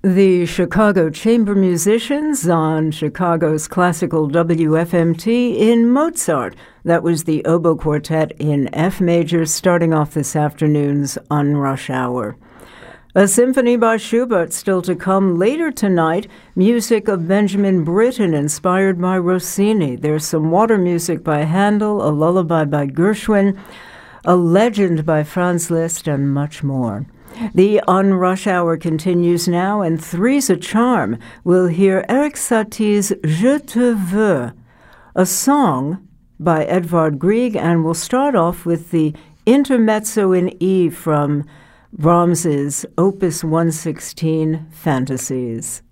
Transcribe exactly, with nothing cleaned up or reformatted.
The Chicago Chamber Musicians on Chicago's classical W F M T in Mozart. That was the Oboe Quartet in F major, starting off this afternoon's On Rush Hour. A symphony by Schubert still to come later tonight. Music of Benjamin Britten inspired by Rossini. There's some water music by Handel, a lullaby by Gershwin, a legend by Franz Liszt, and much more. The On Rush Hour continues now, and Three's a Charm. We'll hear Erik Satie's Je te veux, a song by Edvard Grieg, and we'll start off with the Intermezzo in E from Brahms's Opus one sixteen, Fantasies.